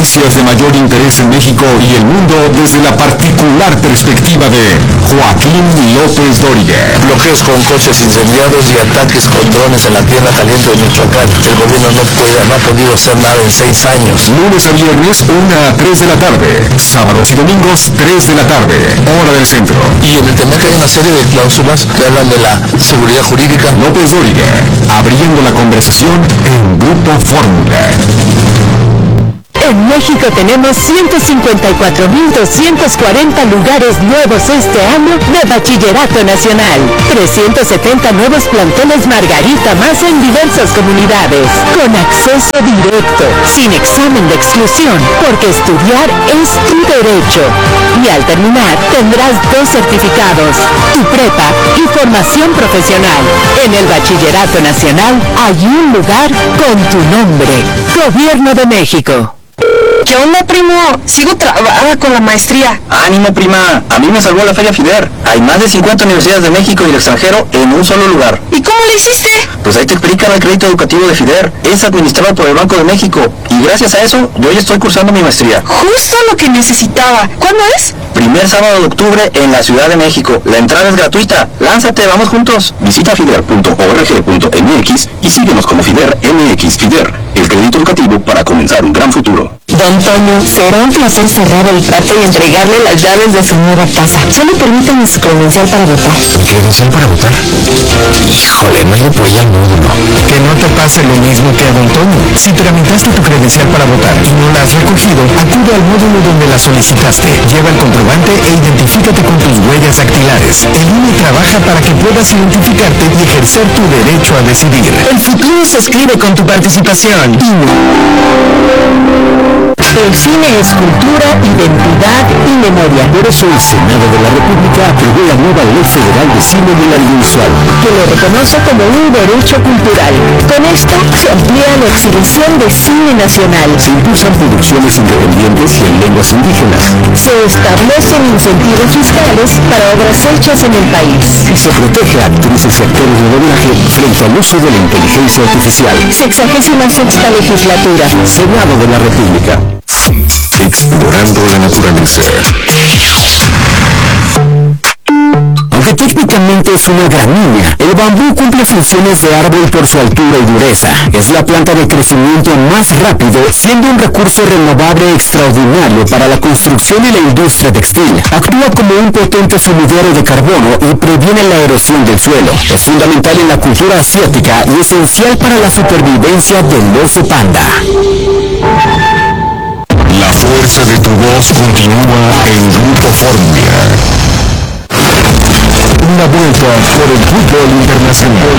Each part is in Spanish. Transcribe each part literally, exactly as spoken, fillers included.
noticias de mayor interés en México y el mundo desde la particular perspectiva de Joaquín López Dóriga. Bloqueos con coches incendiados y ataques con drones en la tierra caliente de Michoacán. El gobierno no puede, no ha podido hacer nada en seis años. Lunes a viernes, una a tres de la tarde. Sábados y domingos, tres de la tarde. Hora del centro. Y en el tema que hay una serie de cláusulas que hablan de la seguridad jurídica. López Dóriga, abriendo la conversación en Grupo Fórmula. En México tenemos ciento cincuenta y cuatro mil doscientos cuarenta lugares nuevos este año de Bachillerato Nacional. trescientos setenta nuevos planteles Margarita más en diversas comunidades. Con acceso directo, sin examen de exclusión, porque estudiar es tu derecho. Y al terminar tendrás dos certificados, tu prepa y formación profesional. En el Bachillerato Nacional hay un lugar con tu nombre. Gobierno de México. ¿Qué onda, primo? Sigo trabada con la maestría. ¡Ánimo, prima! A mí me salvó la Feria FIDER. Hay más de cincuenta universidades de México y del extranjero en un solo lugar. ¿Y cómo le hiciste? Pues ahí te explican el crédito educativo de FIDER. Es administrado por el Banco de México. Y gracias a eso, yo ya estoy cursando mi maestría. Justo lo que necesitaba. ¿Cuándo es? Primer sábado de octubre en la Ciudad de México. La entrada es gratuita. ¡Lánzate, vamos juntos! Visita fider punto org punto m x y síguenos como FIDER M X. FIDER, el crédito educativo para comenzar un gran futuro. Don Toño, será un placer cerrar el trato y entregarle las llaves de su nueva casa. Solo permítame su credencial para votar. ¿Credencial para votar? Híjole, no le apoya al módulo. Que no te pase lo mismo que a Don Toño. Si tramitaste tu credencial para votar y no la has recogido, acude al módulo donde la solicitaste. Lleva el comprobante e identifícate con tus huellas dactilares. El I N E trabaja para que puedas identificarte y ejercer tu derecho a decidir. El futuro se escribe con tu participación. I N E. El cine es cultura, identidad y memoria. Por eso el Senado de la República aprobó la nueva Ley Federal de Cine del Audiovisual, que lo reconoce como un derecho cultural. Con esto se amplía la exhibición de cine nacional. Se impulsan producciones independientes y en lenguas indígenas. Se establecen incentivos fiscales para obras hechas en el país. Y se protege a actrices y actores de doblaje frente al uso de la inteligencia artificial. Sexagésima sexta legislatura. Senado de la República. Explorando la naturaleza. Aunque técnicamente es una gramínea, el bambú cumple funciones de árbol por su altura y dureza. Es la planta de crecimiento más rápido, siendo un recurso renovable extraordinario para la construcción y la industria textil. Actúa como un potente sumidero de carbono y previene la erosión del suelo. Es fundamental en la cultura asiática y esencial para la supervivencia del oso panda. La fuerza de tu voz continúa en Grupo Fórmula. Una vuelta por el fútbol internacional.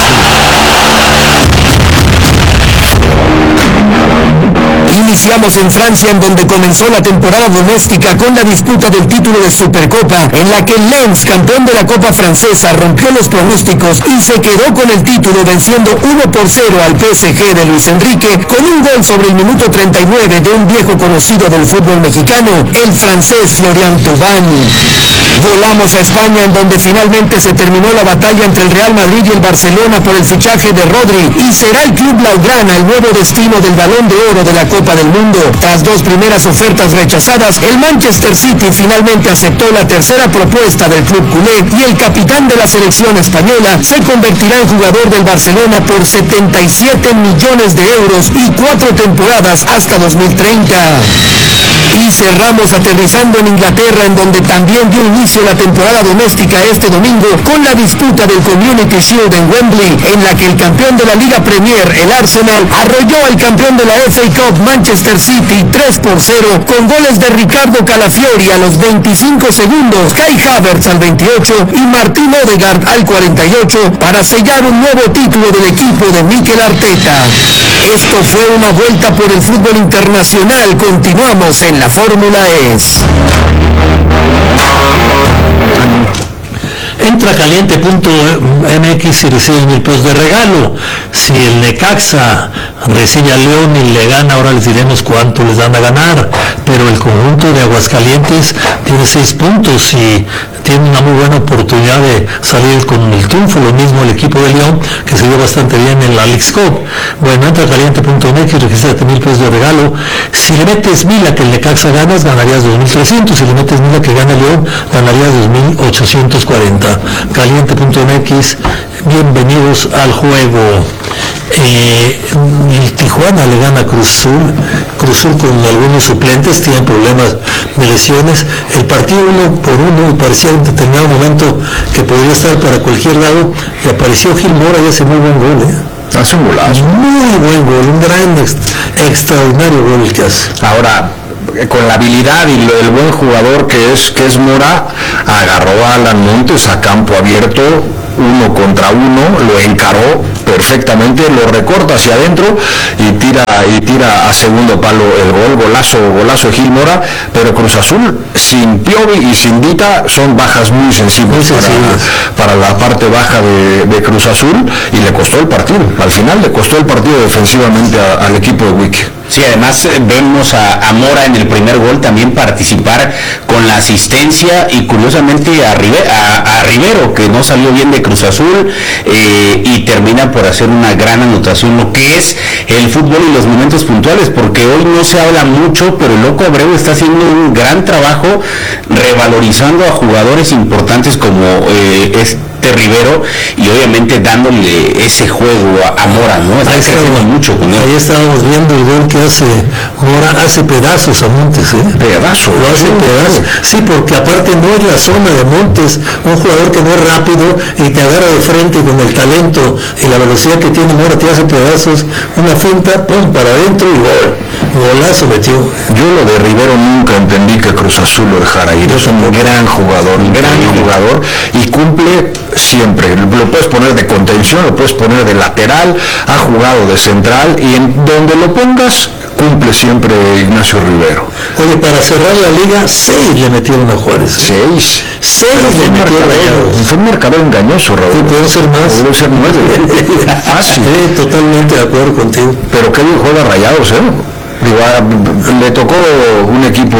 Iniciamos en Francia, en donde comenzó la temporada doméstica con la disputa del título de Supercopa, en la que el Lens, campeón de la Copa Francesa, rompió los pronósticos y se quedó con el título, venciendo uno por cero al P S G de Luis Enrique, con un gol sobre el minuto treinta y nueve de un viejo conocido del fútbol mexicano, el francés Florian Thauvin. Volamos a España, en donde finalmente se terminó la batalla entre el Real Madrid y el Barcelona por el fichaje de Rodri, y será el Club Blaugrana el nuevo destino del Balón de Oro de la Copa del Mundo. Tras dos primeras ofertas rechazadas, el Manchester City finalmente aceptó la tercera propuesta del club culé, y el capitán de la selección española se convertirá en jugador del Barcelona por setenta y siete millones de euros y cuatro temporadas hasta dos mil treinta. Y cerramos aterrizando en Inglaterra, en donde también dio inicio la temporada doméstica este domingo con la disputa del Community Shield en Wembley, en la que el campeón de la Liga Premier, el Arsenal, arrolló al campeón de la F A Cup, Manchester City, tres por cero, con goles de Ricardo Calafiori a los veinticinco segundos, Kai Havertz al veintiocho y Martín Odegaard al cuarenta y ocho, para sellar un nuevo título del equipo de Mikel Arteta. Esto fue una vuelta por el fútbol internacional. Continuamos en la Fórmula E S. Entra caliente punto m x y recibe mil pesos de regalo. Si el Necaxa recibe a León y le gana, ahora les diremos cuánto les dan a ganar. Pero el conjunto de Aguascalientes tiene seis puntos y tiene una muy buena oportunidad de salir con el triunfo, lo mismo el equipo de León, que se dio bastante bien en la Leagues Cup. Bueno, entra a caliente punto m x, regístrate mil pesos de regalo. Si le metes mil a que el Necaxa ganas, ganarías dos mil trescientos. Si le metes mil a que gana León, ganarías dos mil ochocientos cuarenta. caliente punto m x, bienvenidos al juego. Eh, el Tijuana le gana a Cruz Azul. Cruz Azul con algunos suplentes, tienen problemas de lesiones. El partido uno por uno, y parecía en determinado momento que podría estar para cualquier lado, y apareció Gil Mora y hace muy buen gol, ¿eh? Hace un golazo. Muy buen gol, un gran, ex, extraordinario gol el que hace. Ahora, con la habilidad y lo, el buen jugador que es, que es Mora, agarró a Alan Montes a campo abierto, uno contra uno, lo encaró perfectamente, lo recorta hacia adentro y tira y tira a segundo palo el gol, golazo, golazo de Gil Mora. Pero Cruz Azul, sin Piovi y sin Dita, son bajas muy sensibles para, para la parte baja de, de Cruz Azul, y le costó el partido, al final le costó el partido defensivamente a, al equipo de Wiki. Sí, además eh, vemos a, a Mora en el primer gol también participar con la asistencia, y curiosamente a, Rive, a, a Rivero, que no salió bien de Cruz Azul, eh, y termina por hacer una gran anotación, lo que es el fútbol y los momentos puntuales, porque hoy no se habla mucho, pero el Loco Abreu está haciendo un gran trabajo revalorizando a jugadores importantes como eh, este Rivero, y obviamente dándole ese juego a, a Mora, ¿no? Está creciendo mucho con él. Ahí estábamos viendo el gol que hace Mora, hace pedazos a Montes, ¿eh? Pedazo, lo hace pedazos. Sí, porque aparte no es la zona de Montes, un jugador que no es rápido y te agarra de frente con el talento y la velocidad que tiene Mora, te hace pedazos, una finta, pum, para adentro y gol. Golazo metió. Yo lo de Rivero nunca entendí que Cruz Azul lo dejara ir. Es un gran jugador, un gran jugador, y cumple siempre. Lo puedes poner de contención, lo puedes poner de lateral, ha jugado de central, y en donde lo pongas cumple siempre Ignacio Rivero. Oye, para cerrar la liga, seis le metieron a Juárez. Seis. Seis le metieron a Juárez. Fue un marcador engañoso, Raúl. Sí, puede ser más. Puede ser nueve. Fácil. Sí, totalmente de acuerdo contigo. Pero qué bien juega Rayados, ¿eh? Digo, le tocó un equipo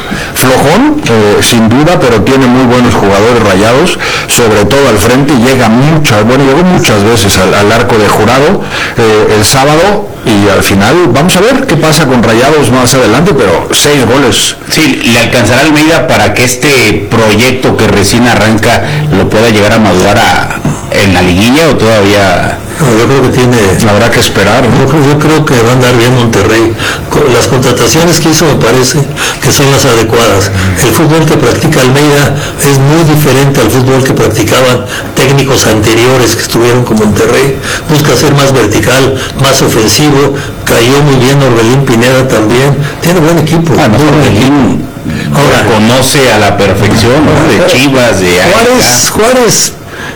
flojón, eh, sin duda, pero tiene muy buenos jugadores Rayados, sobre todo al frente, y llega muchas, bueno, llegó muchas veces al, al arco de Jurado eh, el sábado, y al final vamos a ver qué pasa con Rayados más adelante, pero seis goles. Sí, le alcanzará Almeida para que este proyecto que recién arranca lo pueda llegar a madurar a, en la liguilla, o todavía... No, yo creo que tiene... Habrá que esperar, ¿no? Yo creo, yo creo que va a andar bien Monterrey. Con las contrataciones que hizo me parece que son las adecuadas. El fútbol que practica Almeida es muy diferente al fútbol que practicaban técnicos anteriores que estuvieron con Monterrey. Busca ser más vertical, más ofensivo. Cayó muy bien Orbelín Pineda también. Tiene buen equipo. Ah, no, Orbelín ahora conoce a la perfección, ¿no? De Chivas, de Juárez, Juárez.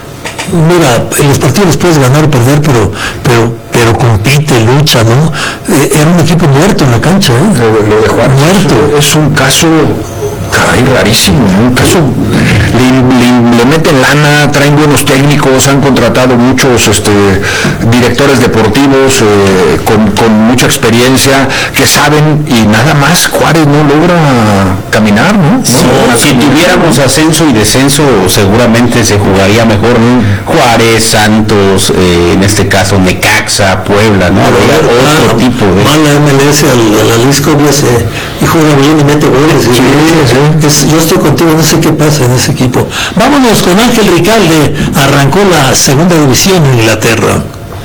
Mira, en los partidos puedes ganar o perder, pero pero pero compite, lucha, ¿no? Eh, era un equipo muerto en la cancha, ¿eh? Lo, lo de Juárez muerto. Es un caso, caray, rarísimo, ¿no? Un caso, le, le, le meten lana, traen buenos técnicos, han contratado muchos este, directores deportivos eh, con, con mucha experiencia, que saben, y nada más Juárez no logra caminar, ¿no? Sí, no, si tuviéramos ascenso y descenso, seguramente se jugaría mejor mm. Juárez, Santos, eh, en este caso Necaxa, Puebla, ¿no? Habría otro tipo de... Van la M L S al, al Jalisco, eh, y juega bien y mete goles. Sí, sí, sí. Es, yo estoy contigo, no sé qué pasa en ese equipo. Vámonos con Ángel Ricalde, arrancó la segunda división en Inglaterra.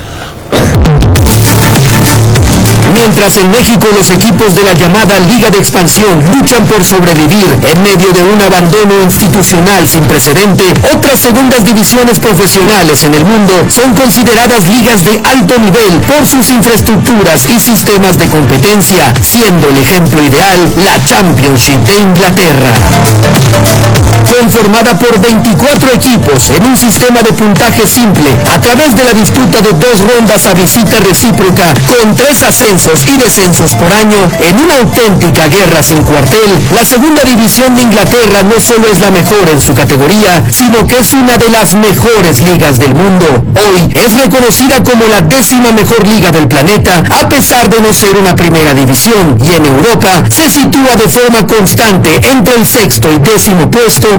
Mientras en México los equipos de la llamada Liga de Expansión luchan por sobrevivir en medio de un abandono institucional sin precedente, otras segundas divisiones profesionales en el mundo son consideradas ligas de alto nivel por sus infraestructuras y sistemas de competencia, siendo el ejemplo ideal la Championship de Inglaterra. Conformada por veinticuatro equipos en un sistema de puntaje simple a través de la disputa de dos rondas a visita recíproca con tres ascensos y descensos por año, en una auténtica guerra sin cuartel, la segunda división de Inglaterra no solo es la mejor en su categoría, sino que es una de las mejores ligas del mundo. Hoy es reconocida como la décima mejor liga del planeta, a pesar de no ser una primera división, y en Europa se sitúa de forma constante entre el sexto y décimo puesto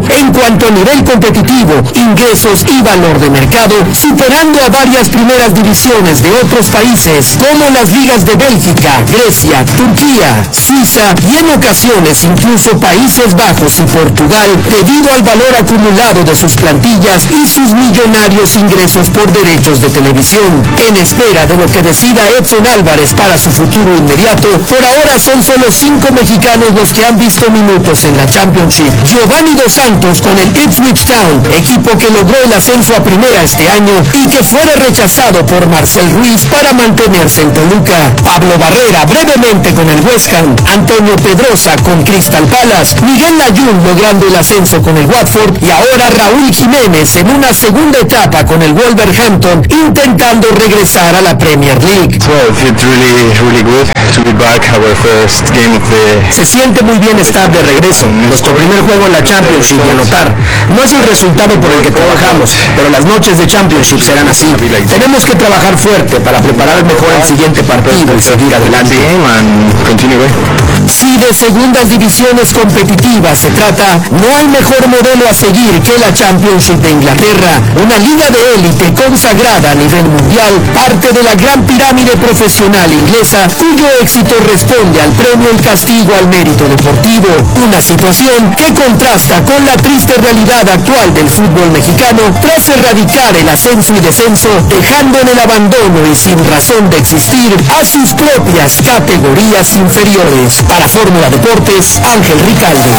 en cuanto a nivel competitivo, ingresos y valor de mercado, superando a varias primeras divisiones de otros países como las ligas de Bélgica, Grecia, Turquía, Suiza y en ocasiones incluso Países Bajos y Portugal, debido al valor acumulado de sus plantillas y sus millonarios ingresos por derechos de televisión. En espera de lo que decida Edson Álvarez para su futuro inmediato, por ahora son solo cinco mexicanos los que han visto minutos en la Championship. Giovanni Dos Santos con el Ipswich Town, equipo que logró el ascenso a primera este año y que fuera rechazado por Marcel Ruiz para mantenerse en Toluca. Pablo Barrera brevemente con el West Ham, Antonio Pedrosa con Crystal Palace, Miguel Layún logrando el ascenso con el Watford y ahora Raúl Jiménez en una segunda etapa con el Wolverhampton intentando regresar a la Premier League. Well, it's really, really good to be back. Our first game of the... Se siente muy bien estar de regreso. Nuestro primer juego en la Championship y anotar. No es el resultado por el que trabajamos, pero las noches de Championship serán así. Tenemos que trabajar fuerte para preparar mejor el siguiente partido y seguir adelante. Si de segundas divisiones competitivas se trata, no hay mejor modelo a seguir que la Championship de Inglaterra, una liga de élite consagrada a nivel mundial, parte de la gran pirámide profesional inglesa, cuyo éxito responde al premio y castigo al mérito deportivo, una situación que contrasta con la triste realidad actual del fútbol mexicano tras erradicar el ascenso y descenso, dejando en el abandono y sin razón de existir a sus propias categorías inferiores. Para Fórmula Deportes, Ángel Ricalde.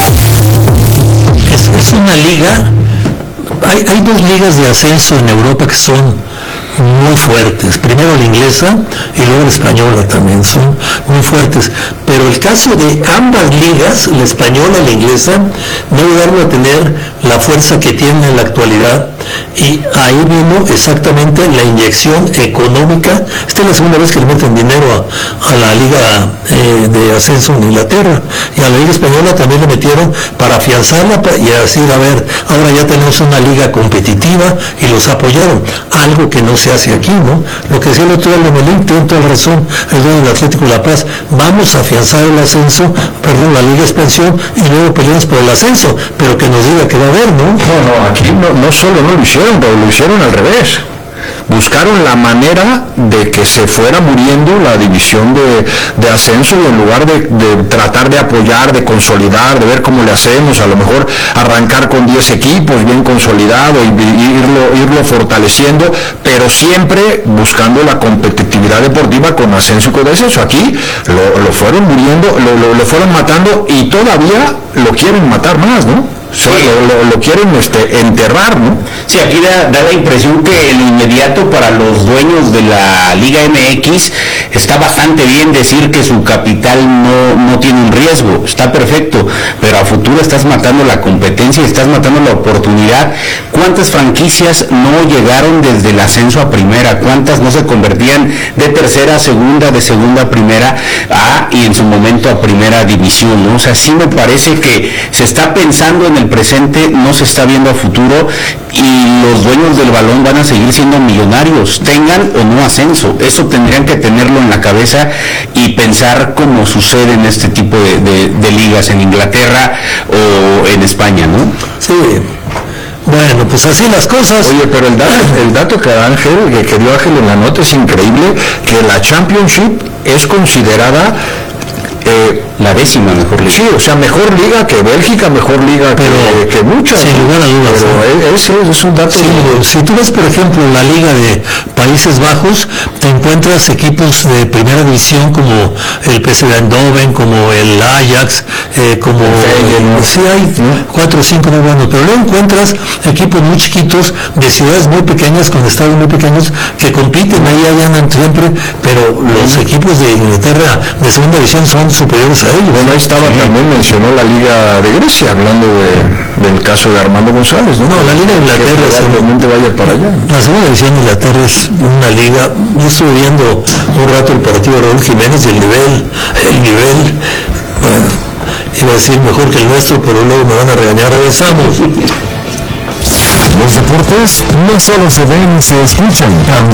Es, es una liga, hay, hay dos ligas de ascenso en Europa que son muy fuertes. Primero la inglesa y luego la española también son muy fuertes. Pero el caso de ambas ligas, la española y la inglesa, no llegaron a tener la fuerza que tienen en la actualidad. Y ahí vino exactamente la inyección económica. Esta es la segunda vez que le meten dinero a, a la liga eh, de ascenso en Inglaterra. Y a la liga española también le metieron para afianzarla y decir, a ver, ahora ya tenemos una liga competitiva, y los apoyaron. Algo que no se hace aquí, ¿no? Lo que decía el otro día Lomelín, tiene toda la razón, el dueño del Atlético de La Paz. Vamos a afianzar el ascenso, perdón, la liga expansión, y luego peleamos por el ascenso, pero que nos diga que va a haber, ¿no? No, no, aquí no, no solo no lo hicieron, pero lo hicieron al revés. Buscaron la manera de que se fuera muriendo la división de, de ascenso, y en lugar de, de tratar de apoyar, de consolidar, de ver cómo le hacemos, a lo mejor arrancar con diez equipos bien consolidado y, y irlo, irlo fortaleciendo, pero siempre buscando la competitividad deportiva con ascenso y con descenso. Aquí lo, lo fueron muriendo, lo, lo, lo fueron matando, y todavía lo quieren matar más, ¿no? Sí. Lo, lo, lo quieren este, enterrar, ¿no? Sí, aquí da, da la impresión que el inmediato para los dueños de la Liga M X está bastante bien decir que su capital no, no tiene un riesgo, está perfecto, pero a futuro estás matando la competencia y estás matando la oportunidad. ¿Cuántas franquicias no llegaron desde el ascenso a primera? ¿Cuántas no se convertían de tercera a segunda, de segunda a primera a, y en su momento a primera división, ¿no? O sea, sí me parece que se está pensando en el presente, no se está viendo a futuro, y los dueños del balón van a seguir siendo millonarios, tengan o no ascenso. Eso tendrían que tenerlo en la cabeza y pensar cómo sucede en este tipo de, de, de ligas en Inglaterra o en España, ¿no? Sí. Bueno, pues así las cosas. Oye, pero el dato, el dato que da Ángel, que, que dio Ángel en la nota, es increíble, que la Championship es considerada eh, la décima mejor liga. Sí, o sea, mejor liga que Bélgica, mejor liga pero, que, que muchas. Sin lugar a dudas. Pero ese es, es un dato. Sí, de... Si tú ves, por ejemplo, la liga de Países Bajos, te encuentras equipos de primera división como el P S V Eindhoven, como el Ajax, eh, como... El, sí, hay cuatro o cinco muy buenos, pero luego encuentras equipos muy chiquitos, de ciudades muy pequeñas, con estados muy pequeños, que compiten, ahí, ahí andan siempre, pero los equipos de Inglaterra de segunda división son superiores a ellos. Bueno, ahí estaba, sí. También mencionó la Liga de Grecia, hablando de, del caso de Armando González, ¿no? No, la Liga de Inglaterra que probablemente vaya para allá. La segunda división de Inglaterra es una liga. Yo estuve viendo un rato el partido de Raúl Jiménez y el nivel, el nivel, bueno, iba a decir mejor que el nuestro, pero luego me van a regañar. Regresamos. Los deportes no solo se ven y se escuchan.